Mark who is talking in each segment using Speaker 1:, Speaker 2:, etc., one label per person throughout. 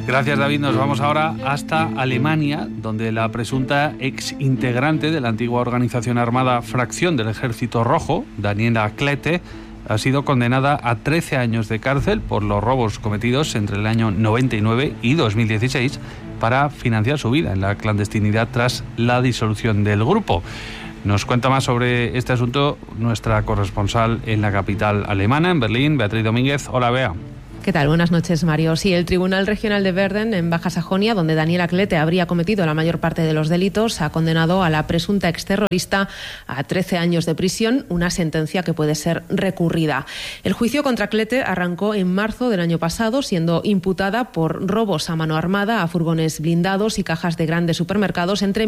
Speaker 1: Gracias, David. Nos vamos ahora hasta Alemania, donde la presunta ex integrante de la antigua organización armada Fracción del Ejército Rojo, Daniela Klette, ha sido condenada a 13 años de cárcel por los robos cometidos entre el año 99 y 2016 para financiar su vida en la clandestinidad tras la disolución del grupo. Nos cuenta más sobre este asunto nuestra corresponsal en la capital alemana, en Berlín, Beatriz Domínguez. Hola, Bea.
Speaker 2: ¿Qué tal? Buenas noches, Mario. Sí, el Tribunal Regional de Verden, en Baja Sajonia, donde Daniela Klette habría cometido la mayor parte de los delitos, ha condenado a la presunta exterrorista a 13 años de prisión, una sentencia que puede ser recurrida. El juicio contra Klette arrancó en marzo del año pasado, siendo imputada por robos a mano armada a furgones blindados y cajas de grandes supermercados entre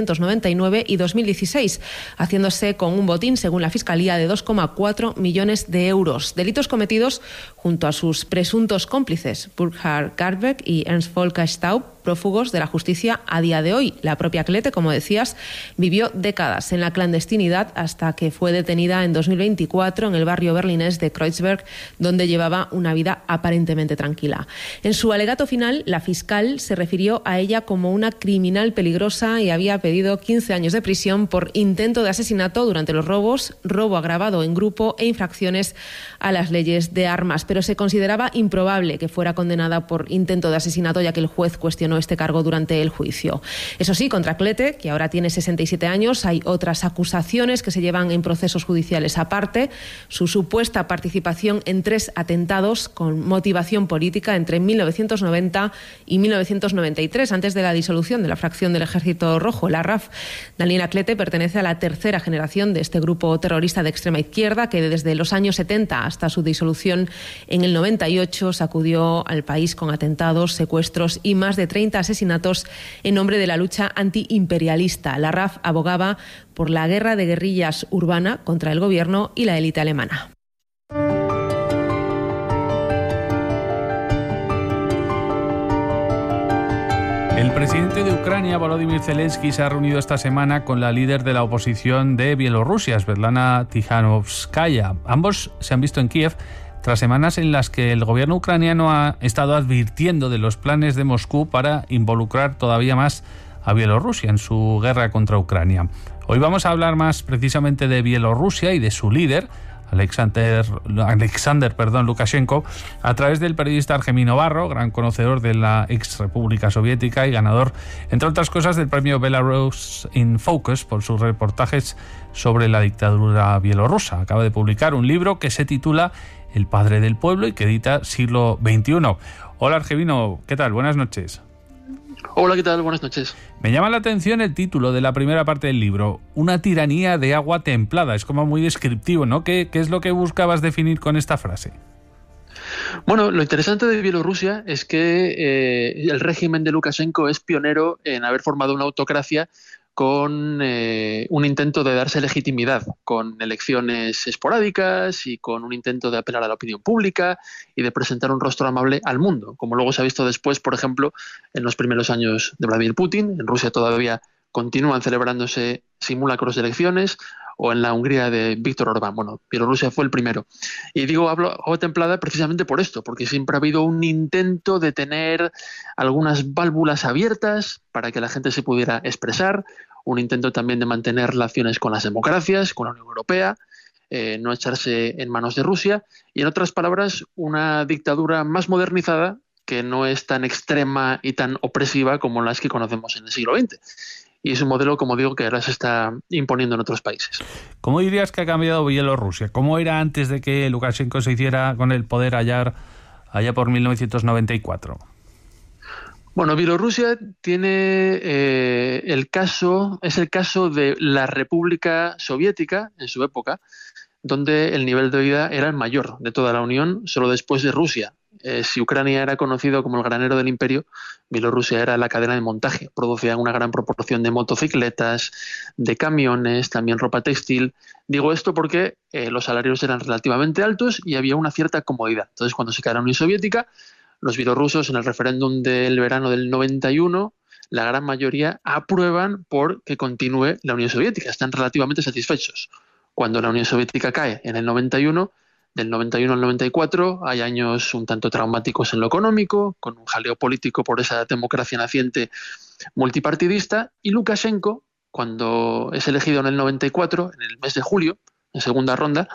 Speaker 2: 1999 y 2016, haciéndose con un botín, según la Fiscalía, de 2,4 millones de euros. Delitos cometidos junto a sus presuntos cómplices, Burkhard Garbeck y Ernst Volker Staub, prófugos de la justicia a día de hoy. La propia Klette, como decías, vivió décadas en la clandestinidad hasta que fue detenida en 2024 en el barrio berlinés de Kreuzberg, donde llevaba una vida aparentemente tranquila. En su alegato final, la fiscal se refirió a ella como una criminal peligrosa y había pedido 15 años de prisión por intento de asesinato durante los robos, robo agravado en grupo e infracciones a las leyes de armas. Pero se consideraba improbable que fuera condenada por intento de asesinato, ya que el juez cuestionó este cargo durante el juicio. Eso sí, contra Klette, que ahora tiene 67 años, hay otras acusaciones que se llevan en procesos judiciales aparte. Su supuesta participación en 3 atentados con motivación política entre 1990 y 1993, antes de la disolución de la Fracción del Ejército Rojo, la RAF. Daniela Klette pertenece a la tercera generación de este grupo terrorista de extrema izquierda que desde los años 70 hasta su disolución en el 98 sacudió al país con atentados, secuestros y más de 30 asesinatos en nombre de la lucha antiimperialista. La RAF abogaba por la guerra de guerrillas urbana contra el gobierno y la élite alemana.
Speaker 1: El presidente de Ucrania, Volodymyr Zelensky, se ha reunido esta semana con la líder de la oposición de Bielorrusia, Svetlana Tikhanovskaya. Ambos se han visto en Kiev tras semanas en las que el gobierno ucraniano ha estado advirtiendo de los planes de Moscú para involucrar todavía más a Bielorrusia en su guerra contra Ucrania. Hoy vamos a hablar más precisamente de Bielorrusia y de su líder, Alexander Lukashenko, a través del periodista Argemino Barro, gran conocedor de la ex República Soviética y ganador, entre otras cosas, del premio Belarus in Focus por sus reportajes sobre la dictadura bielorrusa. Acaba de publicar un libro que se titula El padre del pueblo y que edita Siglo XXI. Hola, Argemino, ¿qué tal? Buenas noches.
Speaker 3: Hola, ¿qué tal? Buenas noches.
Speaker 1: Me llama la atención el título de la primera parte del libro, Una tiranía de agua templada. Es como muy descriptivo, ¿no? ¿Qué es lo que buscabas definir con esta frase?
Speaker 3: Bueno, lo interesante de Bielorrusia es que el régimen de Lukashenko es pionero en haber formado una autocracia con un intento de darse legitimidad, con elecciones esporádicas y con un intento de apelar a la opinión pública y de presentar un rostro amable al mundo, como luego se ha visto después, por ejemplo, en los primeros años de Vladimir Putin. En Rusia todavía continúan celebrándose simulacros de elecciones, o en la Hungría de Víctor Orbán. Bueno, Bielorrusia fue el primero. Y digo agua templada precisamente por esto, porque siempre ha habido un intento de tener algunas válvulas abiertas para que la gente se pudiera expresar, un intento también de mantener relaciones con las democracias, con la Unión Europea, no echarse en manos de Rusia, y en otras palabras, una dictadura más modernizada que no es tan extrema y tan opresiva como las que conocemos en el siglo XX. Y es un modelo, como digo, que ahora se está imponiendo en otros países.
Speaker 1: ¿Cómo dirías que ha cambiado Bielorrusia? ¿Cómo era antes de que Lukashenko se hiciera con el poder allá por 1994?
Speaker 3: Bueno, Bielorrusia tiene es el caso de la República Soviética en su época, donde el nivel de vida era el mayor de toda la Unión, solo después de Rusia. Si Ucrania era conocido como el granero del imperio, Bielorrusia era la cadena de montaje. Producía una gran proporción de motocicletas, de camiones, también ropa textil. Digo esto porque los salarios eran relativamente altos y había una cierta comodidad. Entonces, cuando se cae la Unión Soviética, los bielorrusos en el referéndum del verano del 91, la gran mayoría aprueban por que continúe la Unión Soviética. Están relativamente satisfechos. Cuando la Unión Soviética cae en el 91, del 91 al 94. Hay años un tanto traumáticos en lo económico, con un jaleo político por esa democracia naciente multipartidista. Y Lukashenko, cuando es elegido en el 94, en el mes de julio, en segunda ronda,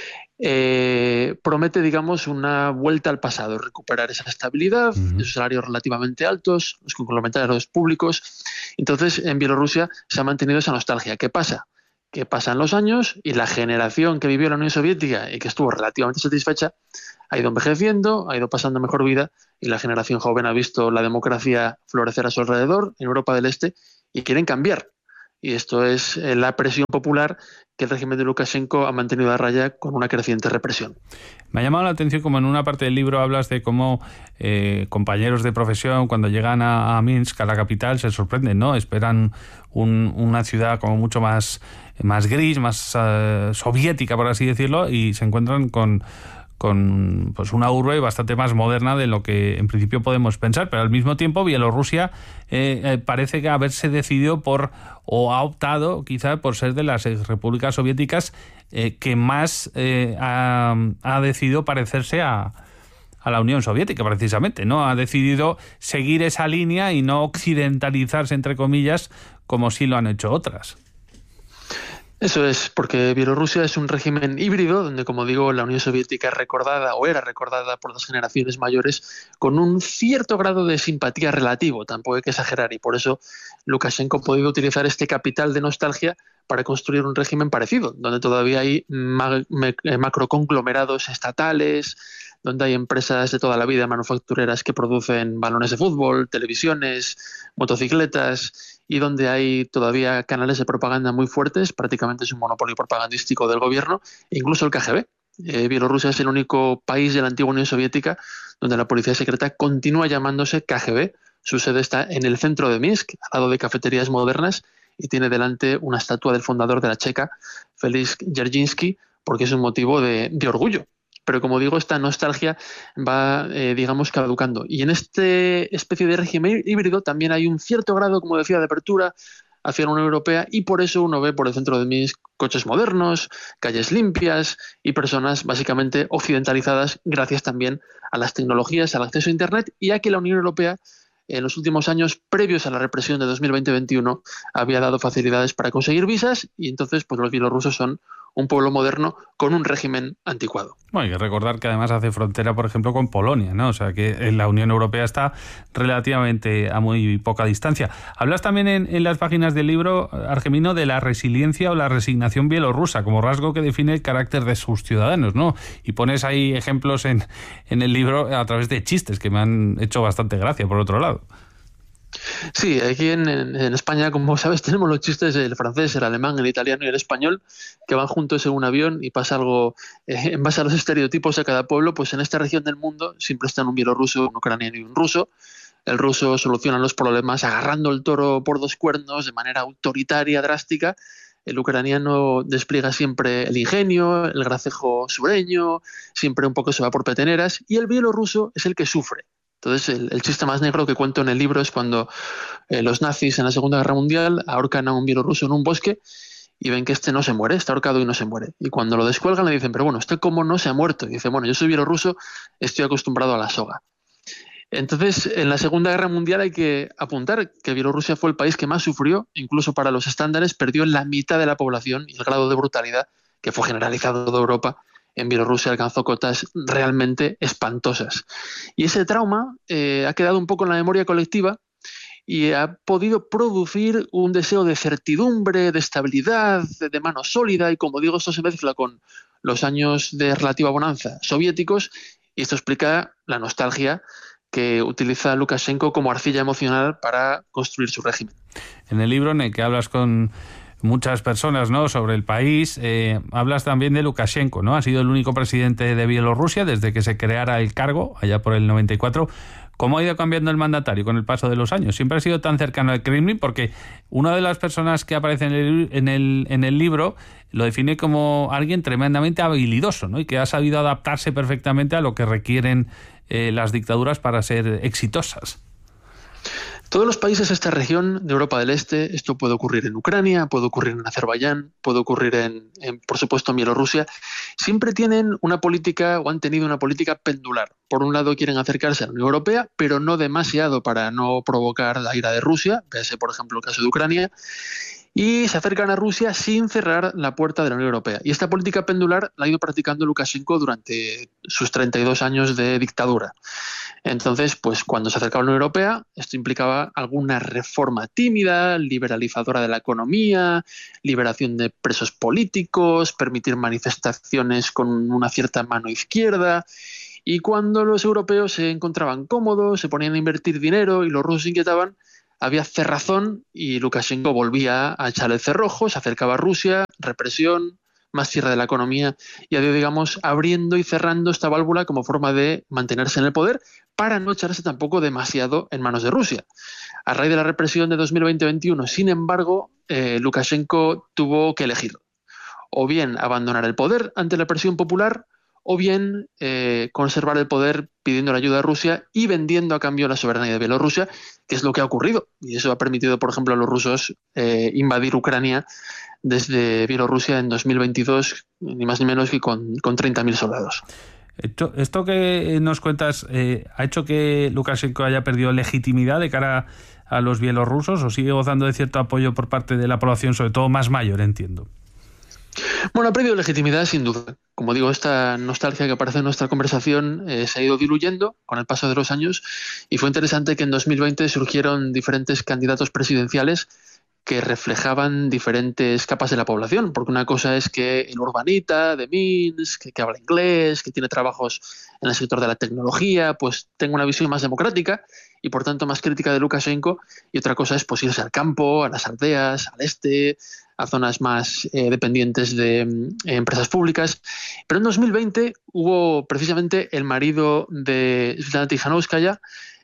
Speaker 3: promete, digamos, una vuelta al pasado, recuperar esa estabilidad, esos salarios relativamente altos, los complementarios públicos. Entonces, en Bielorrusia se ha mantenido esa nostalgia. ¿Qué pasa? Que pasan los años y la generación que vivió en la Unión Soviética y que estuvo relativamente satisfecha ha ido envejeciendo, ha ido pasando mejor vida, y la generación joven ha visto la democracia florecer a su alrededor en Europa del Este y quieren cambiar. Y esto es la presión popular que el régimen de Lukashenko ha mantenido a raya con una creciente represión.
Speaker 1: Me ha llamado la atención como en una parte del libro hablas de cómo compañeros de profesión, cuando llegan a Minsk, a la capital, se sorprenden, ¿no? Esperan una ciudad como mucho más gris, más soviética, por así decirlo, y se encuentran con pues una urbe bastante más moderna de lo que en principio podemos pensar, pero al mismo tiempo Bielorrusia parece que haberse decidido o ha optado quizá por ser de las repúblicas soviéticas que más ha decidido parecerse a la Unión Soviética, precisamente, ¿no? Ha decidido seguir esa línea y no occidentalizarse, entre comillas, como sí lo han hecho otras.
Speaker 3: Eso es, porque Bielorrusia es un régimen híbrido, donde, como digo, la Unión Soviética es recordada o era recordada por las generaciones mayores con un cierto grado de simpatía relativo, tampoco hay que exagerar, y por eso Lukashenko ha podido utilizar este capital de nostalgia para construir un régimen parecido, donde todavía hay macroconglomerados estatales, donde hay empresas de toda la vida manufactureras que producen balones de fútbol, televisiones, motocicletas, y donde hay todavía canales de propaganda muy fuertes. Prácticamente es un monopolio propagandístico del gobierno, e incluso el KGB. Bielorrusia es el único país de la antigua Unión Soviética donde la policía secreta continúa llamándose KGB. Su sede está en el centro de Minsk, al lado de cafeterías modernas, y tiene delante una estatua del fundador de la Checa, Félix Dzerzhinsky, porque es un motivo de orgullo. Pero, como digo, esta nostalgia va, digamos, caducando. Y en este especie de régimen híbrido también hay un cierto grado, como decía, de apertura hacia la Unión Europea, y por eso uno ve por el centro de Minsk coches modernos, calles limpias y personas básicamente occidentalizadas gracias también a las tecnologías, al acceso a Internet, y a que la Unión Europea en los últimos años previos a la represión de 2020-21 había dado facilidades para conseguir visas, y entonces pues los bielorrusos son un pueblo moderno con un régimen anticuado.
Speaker 1: Bueno, hay que recordar que además hace frontera, por ejemplo, con Polonia, ¿no? O sea que la Unión Europea está relativamente a muy poca distancia. Hablas también en las páginas del libro, Argemino, de la resiliencia o la resignación bielorrusa como rasgo que define el carácter de sus ciudadanos, ¿no? Y pones ahí ejemplos en el libro a través de chistes que me han hecho bastante gracia, por otro lado.
Speaker 3: Sí, aquí en España, como sabes, tenemos los chistes del francés, el alemán, el italiano y el español, que van juntos en un avión y pasa algo en base a los estereotipos de cada pueblo. Pues en esta región del mundo siempre están un bielorruso, un ucraniano y un ruso. El ruso soluciona los problemas agarrando el toro por dos cuernos de manera autoritaria, drástica. El ucraniano despliega siempre el ingenio, el gracejo sureño, siempre un poco se va por peteneras, y el bielorruso es el que sufre. Entonces, el chiste más negro que cuento en el libro es cuando los nazis en la Segunda Guerra Mundial ahorcan a un bielorruso en un bosque y ven que este no se muere, está ahorcado y no se muere. Y cuando lo descuelgan le dicen, pero bueno, ¿usted cómo no se ha muerto? Y dice, bueno, yo soy bielorruso, estoy acostumbrado a la soga. Entonces, en la Segunda Guerra Mundial hay que apuntar que Bielorrusia fue el país que más sufrió, incluso para los estándares, perdió la mitad de la población, y el grado de brutalidad, que fue generalizado de Europa, en Bielorrusia alcanzó cotas realmente espantosas. Y ese trauma ha quedado un poco en la memoria colectiva y ha podido producir un deseo de certidumbre, de estabilidad, de mano sólida, y como digo, esto se mezcla con los años de relativa bonanza soviéticos, y esto explica la nostalgia que utiliza Lukashenko como arcilla emocional para construir su régimen.
Speaker 1: En el libro en el que hablas con muchas personas, ¿no?, sobre el país, hablas también de Lukashenko, ¿no? Ha sido el único presidente de Bielorrusia desde que se creara el cargo, allá por el 94. ¿Cómo ha ido cambiando el mandatario con el paso de los años? Siempre ha sido tan cercano al Kremlin, porque una de las personas que aparece en el libro lo define como alguien tremendamente habilidoso, ¿no?, y que ha sabido adaptarse perfectamente a lo que requieren las dictaduras para ser exitosas.
Speaker 3: Todos los países de esta región de Europa del Este, esto puede ocurrir en Ucrania, puede ocurrir en Azerbaiyán, puede ocurrir por supuesto, en Bielorrusia, siempre tienen una política o han tenido una política pendular. Por un lado quieren acercarse a la Unión Europea, pero no demasiado para no provocar la ira de Rusia, véase por ejemplo el caso de Ucrania, y se acercan a Rusia sin cerrar la puerta de la Unión Europea. Y esta política pendular la ha ido practicando Lukashenko durante sus 32 años de dictadura. Entonces, pues cuando se acercaba a la Unión Europea, esto implicaba alguna reforma tímida, liberalizadora de la economía, liberación de presos políticos, permitir manifestaciones con una cierta mano izquierda. Y cuando los europeos se encontraban cómodos, se ponían a invertir dinero y los rusos se inquietaban, había cerrazón y Lukashenko volvía a echar el cerrojo, se acercaba a Rusia, represión, más cierre de la economía, y ha ido, digamos, abriendo y cerrando esta válvula como forma de mantenerse en el poder para no echarse tampoco demasiado en manos de Rusia. A raíz de la represión de 2020-21, sin embargo, Lukashenko tuvo que elegir o bien abandonar el poder ante la presión popular o bien conservar el poder pidiendo la ayuda a Rusia y vendiendo a cambio la soberanía de Bielorrusia, que es lo que ha ocurrido. Y eso ha permitido, por ejemplo, a los rusos invadir Ucrania desde Bielorrusia en 2022, ni más ni menos que con 30.000 soldados.
Speaker 1: Esto que nos cuentas, ¿ha hecho que Lukashenko haya perdido legitimidad de cara a los bielorrusos o sigue gozando de cierto apoyo por parte de la población, sobre todo más mayor, entiendo?
Speaker 3: Bueno, ha perdido legitimidad sin duda. Como digo, esta nostalgia que aparece en nuestra conversación se ha ido diluyendo con el paso de los años y fue interesante que en 2020 surgieron diferentes candidatos presidenciales que reflejaban diferentes capas de la población, porque una cosa es que el urbanita de Minsk, que habla inglés, que tiene trabajos en el sector de la tecnología, pues tenga una visión más democrática y por tanto más crítica de Lukashenko, y otra cosa es pues irse al campo, a las aldeas, al este, a zonas más dependientes de empresas públicas. Pero en 2020 hubo precisamente el marido de Svetlana Tikhanovskaya,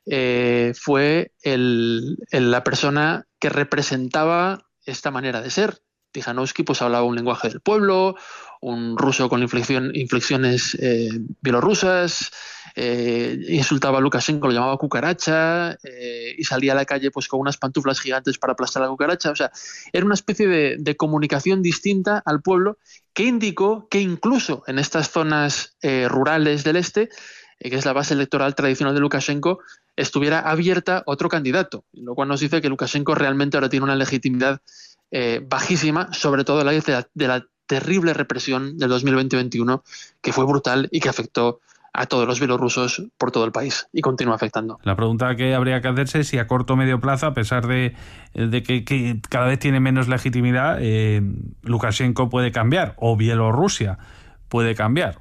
Speaker 3: fue la persona que representaba esta manera de ser. Tikhanovsky pues hablaba un lenguaje del pueblo, un ruso con inflexiones bielorrusas, insultaba a Lukashenko, lo llamaba cucaracha, y salía a la calle pues con unas pantuflas gigantes para aplastar a la cucaracha. O sea, era una especie de comunicación distinta al pueblo que indicó que incluso en estas zonas rurales del este, que es la base electoral tradicional de Lukashenko, estuviera abierta otro candidato, lo cual nos dice que Lukashenko realmente ahora tiene una legitimidad bajísima, sobre todo a la vez de la terrible represión del 2020-21, que fue brutal y que afectó a todos los bielorrusos por todo el país y continúa afectando.
Speaker 1: La pregunta que habría que hacerse es si a corto o medio plazo, a pesar de que cada vez tiene menos legitimidad, Lukashenko puede cambiar o Bielorrusia puede cambiar.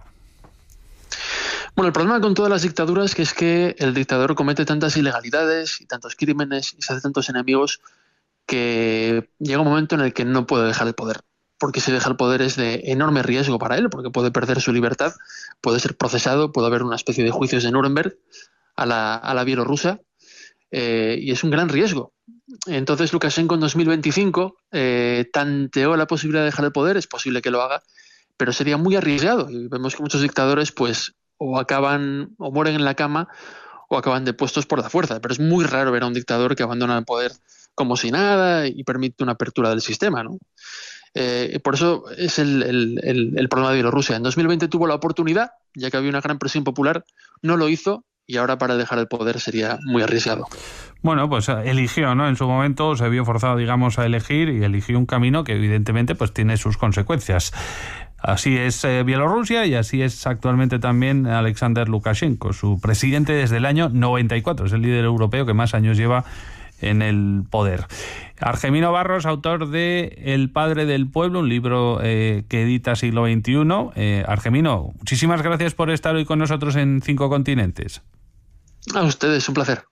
Speaker 3: Bueno, el problema con todas las dictaduras es que el dictador comete tantas ilegalidades y tantos crímenes y se hace tantos enemigos que llega un momento en el que no puede dejar el poder. Porque si deja el poder es de enorme riesgo para él, porque puede perder su libertad, puede ser procesado, puede haber una especie de juicios de Nuremberg a la bielorrusa, y es un gran riesgo. Entonces Lukashenko en 2025 tanteó la posibilidad de dejar el poder, es posible que lo haga, pero sería muy arriesgado. Y vemos que muchos dictadores pues o acaban o mueren en la cama o acaban depuestos por la fuerza, pero es muy raro ver a un dictador que abandona el poder como si nada y permite una apertura del sistema, ¿no? Por eso es el problema de Bielorrusia. En 2020 tuvo la oportunidad, ya que había una gran presión popular, no lo hizo y ahora para dejar el poder sería muy arriesgado.
Speaker 1: Bueno, pues eligió, ¿no? En su momento se vio forzado, digamos, a elegir y eligió un camino que evidentemente pues tiene sus consecuencias. Así es Bielorrusia y así es actualmente también Alexander Lukashenko, su presidente desde el año 94. Es el líder europeo que más años lleva en el poder. Argemino Barros, autor de El padre del pueblo, un libro que edita Siglo XXI. Argemino, muchísimas gracias por estar hoy con nosotros en 5 Continentes.
Speaker 3: A ustedes, un placer.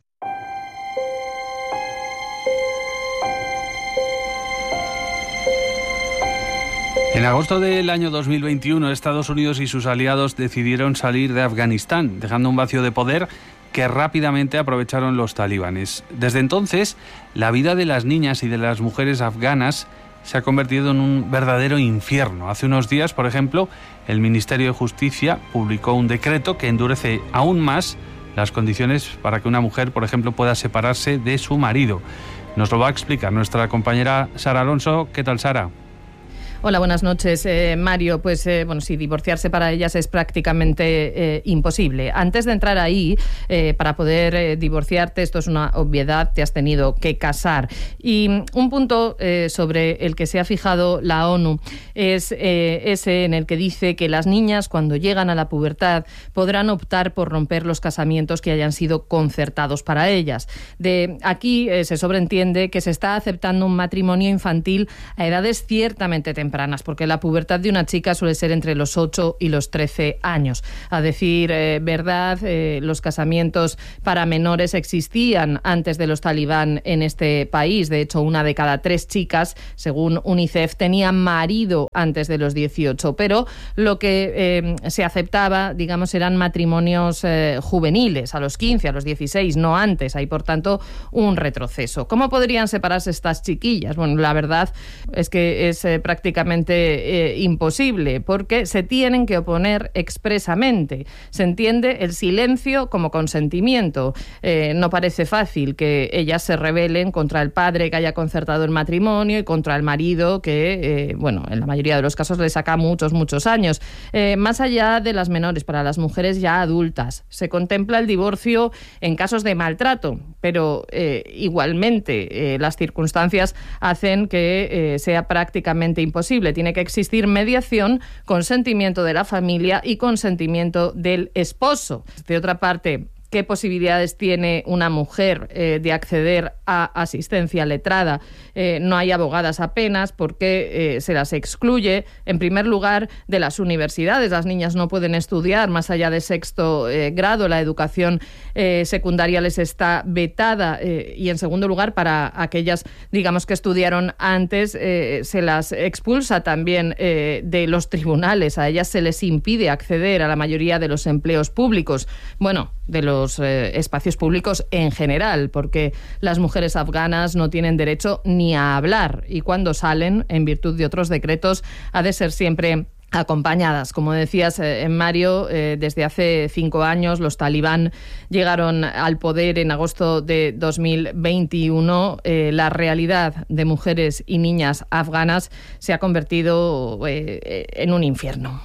Speaker 1: En agosto del año 2021, Estados Unidos y sus aliados decidieron salir de Afganistán, dejando un vacío de poder que rápidamente aprovecharon los talibanes. Desde entonces, la vida de las niñas y de las mujeres afganas se ha convertido en un verdadero infierno. Hace unos días, por ejemplo, el Ministerio de Justicia publicó un decreto que endurece aún más las condiciones para que una mujer, por ejemplo, pueda separarse de su marido. Nos lo va a explicar nuestra compañera Sara Alonso. ¿Qué tal, Sara?
Speaker 4: Hola, buenas noches, Mario. Pues sí, divorciarse para ellas es prácticamente imposible. Antes de entrar ahí, para poder divorciarte, esto es una obviedad, te has tenido que casar. Y un punto sobre el que se ha fijado la ONU es ese en el que dice que las niñas, cuando llegan a la pubertad, podrán optar por romper los casamientos que hayan sido concertados para ellas. De aquí se sobreentiende que se está aceptando un matrimonio infantil a edades ciertamente tempranas, porque la pubertad de una chica suele ser entre los 8 y los 13 años. A decir verdad, los casamientos para menores existían antes de los talibán en este país. De hecho, 1 de cada 3 chicas, según UNICEF, tenía marido antes de los 18. Pero lo que se aceptaba, digamos, eran matrimonios juveniles, a los 15, a los 16, no antes. Hay, por tanto, un retroceso. ¿Cómo podrían separarse estas chiquillas? Bueno, la verdad es que es prácticamente imposible, porque se tienen que oponer expresamente. Se entiende el silencio como consentimiento. No parece fácil que ellas se rebelen contra el padre que haya concertado el matrimonio y contra el marido que, en la mayoría de los casos le saca muchos años. Más allá de las menores, para las mujeres ya adultas, se contempla el divorcio en casos de maltrato, pero igualmente las circunstancias hacen que sea prácticamente imposible. Tiene que existir mediación, consentimiento de la familia y consentimiento del esposo. De otra parte, ¿qué posibilidades tiene una mujer de acceder a asistencia letrada? No hay abogadas apenas porque se las excluye, en primer lugar, de las universidades. Las niñas no pueden estudiar más allá de 6º grado. La educación secundaria les está vetada. Y, en segundo lugar, para aquellas, digamos, que estudiaron antes, se las expulsa también de los tribunales. A ellas se les impide acceder a la mayoría de los empleos públicos. De los espacios públicos en general, porque las mujeres afganas no tienen derecho ni a hablar, y cuando salen, en virtud de otros decretos, ha de ser siempre acompañadas. Como decías, Mario, desde hace 5 años los talibán llegaron al poder en agosto de 2021. La realidad de mujeres y niñas afganas se ha convertido en un infierno.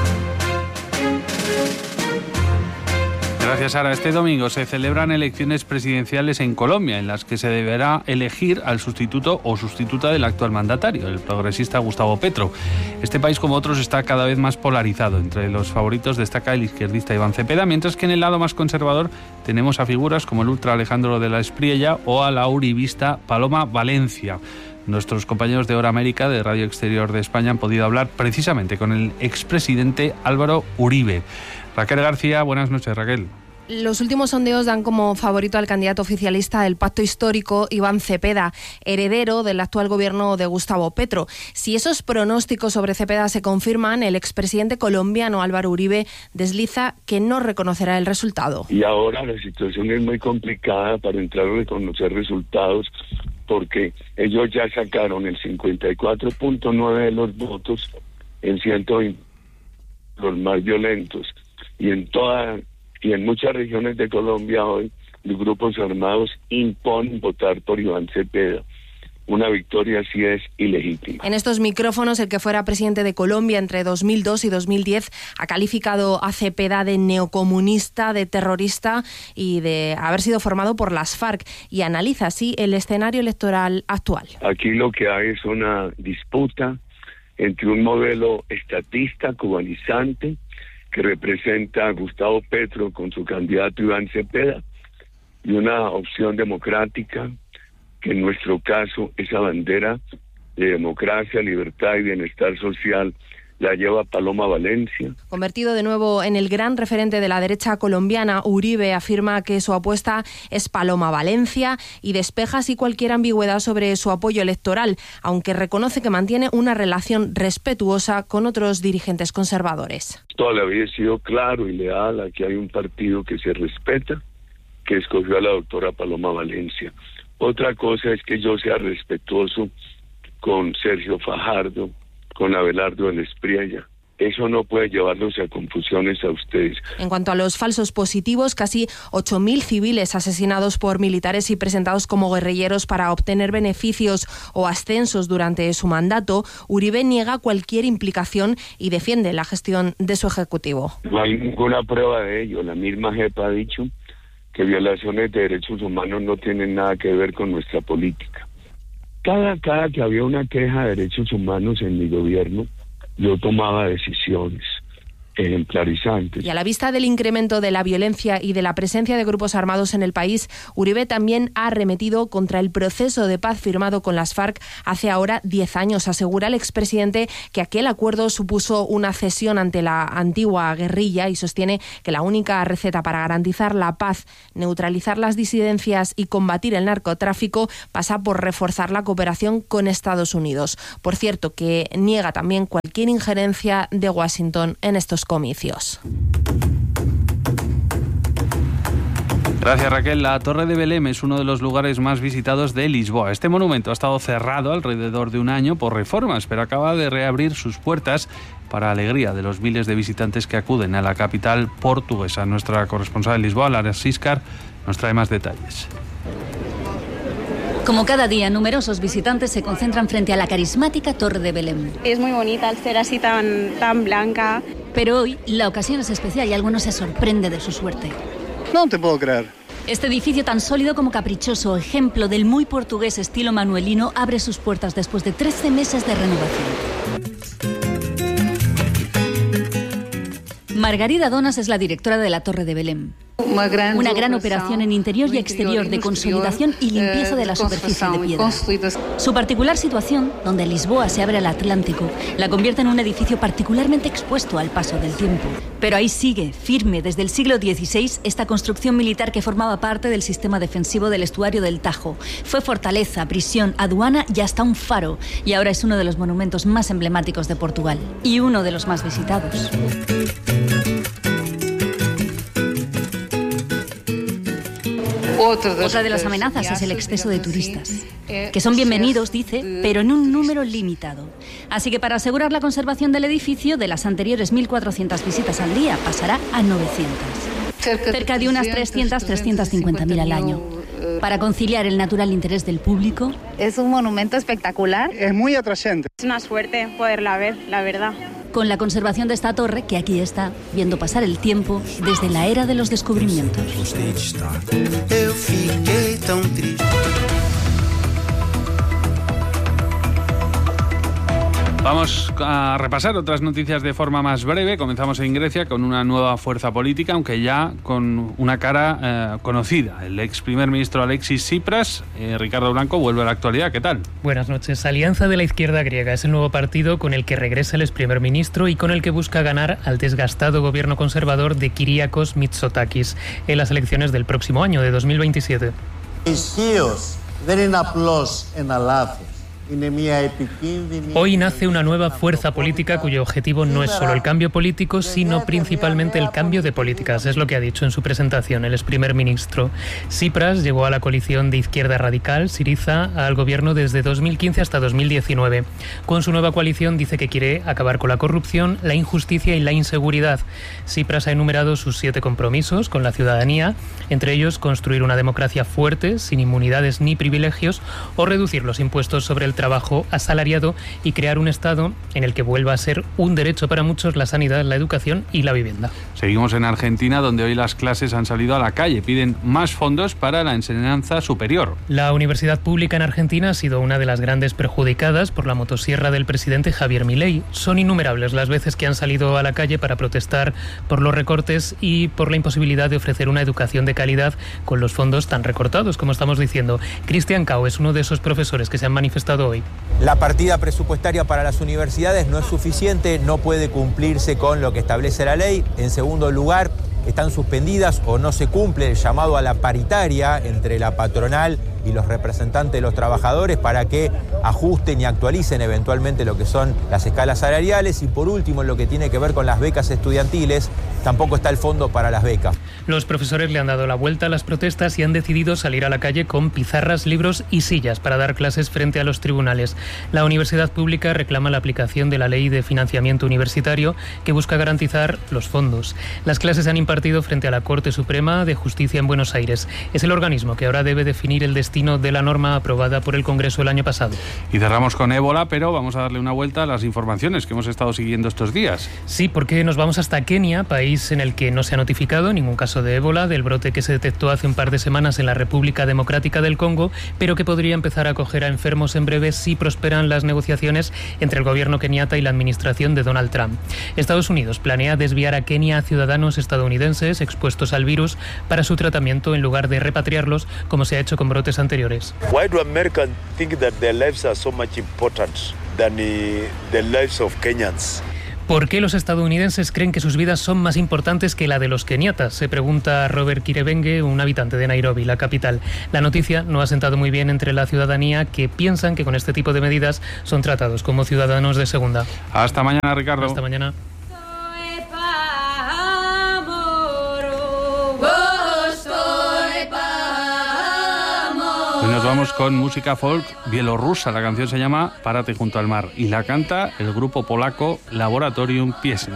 Speaker 1: Gracias, Sara. Este domingo se celebran elecciones presidenciales en Colombia, en las que se deberá elegir al sustituto o sustituta del actual mandatario, el progresista Gustavo Petro. Este país, como otros, está cada vez más polarizado. Entre los favoritos destaca el izquierdista Iván Cepeda, mientras que en el lado más conservador tenemos a figuras como el ultra Alejandro de la Espriella o a la uribista Paloma Valencia. Nuestros compañeros de Hora América, de Radio Exterior de España, han podido hablar precisamente con el expresidente Álvaro Uribe. Raquel García, buenas noches, Raquel.
Speaker 5: Los últimos sondeos dan como favorito al candidato oficialista del Pacto Histórico, Iván Cepeda, heredero del actual gobierno de Gustavo Petro. Si esos pronósticos sobre Cepeda se confirman, el expresidente colombiano Álvaro Uribe desliza que no reconocerá el resultado.
Speaker 6: Y ahora la situación es muy complicada para entrar a reconocer resultados, porque ellos ya sacaron el 54.9% de los votos en 120, los más violentos, y en muchas regiones de Colombia hoy los grupos armados imponen votar por Iván Cepeda. Una victoria así es ilegítima.
Speaker 5: En estos micrófonos, el que fuera presidente de Colombia entre 2002 y 2010 ha calificado a Cepeda de neocomunista, de terrorista y de haber sido formado por las FARC, y analiza así el escenario electoral actual.
Speaker 6: Aquí lo que hay es una disputa entre un modelo estatista, cubanizante, que representa a Gustavo Petro con su candidato Iván Cepeda, y una opción democrática, que en nuestro caso esa bandera de democracia, libertad y bienestar social la lleva Paloma Valencia.
Speaker 5: Convertido de nuevo en el gran referente de la derecha colombiana, Uribe afirma que su apuesta es Paloma Valencia y despeja así cualquier ambigüedad sobre su apoyo electoral, aunque reconoce que mantiene una relación respetuosa con otros dirigentes conservadores.
Speaker 6: Toda la vida he sido claro y leal a que hay un partido que se respeta, que escogió a la doctora Paloma Valencia. Otra cosa es que yo sea respetuoso con Sergio Fajardo, con Abelardo de la Espriella. eso no puede llevarlos a confusiones a ustedes.
Speaker 5: En cuanto a los falsos positivos, casi 8.000 civiles asesinados por militares y presentados como guerrilleros para obtener beneficios o ascensos durante su mandato, Uribe niega cualquier implicación y defiende la gestión de su ejecutivo.
Speaker 6: No hay ninguna prueba de ello. La misma JEP ha dicho que violaciones de derechos humanos no tienen nada que ver con nuestra política. Cada que había una queja de derechos humanos en mi gobierno, yo tomaba decisiones ejemplarizantes.
Speaker 5: Y a la vista del incremento de la violencia y de la presencia de grupos armados en el país, Uribe también ha arremetido contra el proceso de paz firmado con las FARC hace ahora 10 años. Asegura el expresidente que aquel acuerdo supuso una cesión ante la antigua guerrilla y sostiene que la única receta para garantizar la paz, neutralizar las disidencias y combatir el narcotráfico pasa por reforzar la cooperación con Estados Unidos. Por cierto, que niega también cualquier injerencia de Washington en estos comicios.
Speaker 1: Gracias, Raquel. La Torre de Belém es uno de los lugares más visitados de Lisboa. Este monumento ha estado cerrado alrededor de un año por reformas, pero acaba de reabrir sus puertas para alegría de los miles de visitantes que acuden a la capital portuguesa. Nuestra corresponsal en Lisboa, Lara Siscar, nos trae más detalles.
Speaker 7: Como cada día, numerosos visitantes se concentran frente a la carismática Torre de Belém.
Speaker 8: Es muy bonita al ser así tan blanca.
Speaker 7: Pero hoy la ocasión es especial y alguno se sorprende de su suerte.
Speaker 9: No te puedo creer.
Speaker 7: Este edificio tan sólido como caprichoso, ejemplo del muy portugués estilo manuelino, abre sus puertas después de 13 meses de renovación. Margarida Donas es la directora de la Torre de Belém. Una gran operación en interior y exterior de consolidación y limpieza de la superficie de piedra. Su particular situación, donde Lisboa se abre al Atlántico, la convierte en un edificio particularmente expuesto al paso del tiempo. Pero ahí sigue, firme, desde el siglo XVI, esta construcción militar que formaba parte del sistema defensivo del estuario del Tajo. Fue fortaleza, prisión, aduana y hasta un faro. Y ahora es uno de los monumentos más emblemáticos de Portugal. Y uno de los más visitados. Otra de las amenazas es el exceso de turistas, que son bienvenidos, dice, pero en un número limitado. Así que para asegurar la conservación del edificio, de las anteriores 1.400 visitas al día, pasará a 900. Cerca de unas 350.000 al año. Para conciliar el natural interés del público.
Speaker 8: Es un monumento espectacular.
Speaker 9: Es muy atrayente.
Speaker 8: Es una suerte poderla ver, la verdad.
Speaker 7: Con la conservación de esta torre, que aquí está, viendo pasar el tiempo desde la era de los descubrimientos.
Speaker 1: Vamos a repasar otras noticias de forma más breve. Comenzamos en Grecia con una nueva fuerza política, aunque ya con una cara conocida. El ex primer ministro Alexis Tsipras, Ricardo Blanco, vuelve a la actualidad. ¿Qué tal?
Speaker 10: Buenas noches. Alianza de la Izquierda Griega es el nuevo partido con el que regresa el ex primer ministro y con el que busca ganar al desgastado gobierno conservador de Kyriakos Mitsotakis en las elecciones del próximo año, de 2027. Hoy nace una nueva fuerza política cuyo objetivo no es solo el cambio político, sino principalmente el cambio de políticas. Es lo que ha dicho en su presentación el ex primer ministro. Tsipras llegó a la coalición de izquierda radical, Syriza, al gobierno desde 2015 hasta 2019. Con su nueva coalición dice que quiere acabar con la corrupción, la injusticia y la inseguridad. Tsipras ha enumerado sus 7 compromisos con la ciudadanía, entre ellos construir una democracia fuerte, sin inmunidades ni privilegios, o reducir los impuestos sobre el trabajo asalariado y crear un Estado en el que vuelva a ser un derecho para muchos la sanidad, la educación y la vivienda.
Speaker 1: Seguimos en Argentina, donde hoy las clases han salido a la calle. Piden más fondos para la enseñanza superior.
Speaker 10: La universidad pública en Argentina ha sido una de las grandes perjudicadas por la motosierra del presidente Javier Milei. Son innumerables las veces que han salido a la calle para protestar por los recortes y por la imposibilidad de ofrecer una educación de calidad con los fondos tan recortados, como estamos diciendo. Cristian Cao es uno de esos profesores que se han manifestado hoy.
Speaker 11: La partida presupuestaria para las universidades no es suficiente, no puede cumplirse con lo que establece la ley. En segundo lugar, están suspendidas o no se cumple el llamado a la paritaria entre la patronal y los representantes de los trabajadores para que ajusten y actualicen eventualmente lo que son las escalas salariales. Y por último, en lo que tiene que ver con las becas estudiantiles, tampoco está el fondo para las becas.
Speaker 10: Los profesores le han dado la vuelta a las protestas y han decidido salir a la calle con pizarras, libros y sillas para dar clases frente a los tribunales. La universidad pública reclama la aplicación de la Ley de Financiamiento Universitario, que busca garantizar los fondos. Las clases se han impartido frente a la Corte Suprema de Justicia en Buenos Aires. Es el organismo que ahora debe definir el destino de la norma aprobada por el Congreso el año pasado.
Speaker 1: Y cerramos con ébola, pero vamos a darle una vuelta a las informaciones que hemos estado siguiendo estos días.
Speaker 10: Sí, porque nos vamos hasta Kenia, país en el que no se ha notificado ningún caso de ébola, del brote que se detectó hace un par de semanas en la República Democrática del Congo, pero que podría empezar a acoger a enfermos en breve si prosperan las negociaciones entre el gobierno keniata y la administración de Donald Trump. Estados Unidos planea desviar a Kenia a ciudadanos estadounidenses expuestos al virus para su tratamiento en lugar de repatriarlos, como se ha hecho con brotes anteriores.
Speaker 12: Why do Americans think that their lives are so much important than the lives of Kenyans?
Speaker 10: ¿Por qué los estadounidenses creen que sus vidas son más importantes que la de los keniatas? Se pregunta Robert Kiribenge, un habitante de Nairobi, la capital. La noticia no ha sentado muy bien entre la ciudadanía, que piensan que con este tipo de medidas son tratados como ciudadanos de segunda.
Speaker 1: Hasta mañana, Ricardo.
Speaker 10: Hasta mañana.
Speaker 1: Hoy nos vamos con música folk bielorrusa. La canción se llama Párate junto al mar y la canta el grupo polaco Laboratorium Pieśni.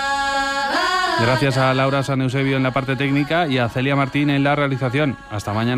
Speaker 1: Gracias a Laura San Eusebio en la parte técnica y a Celia Martín en la realización. Hasta mañana.